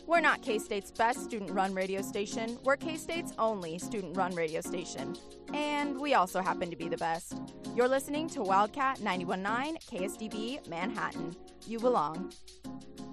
We're not K-State's best student-run radio station. We're K-State's only student-run radio station. And we also happen to be the best. You're listening to Wildcat 91.9 KSDB Manhattan. You belong.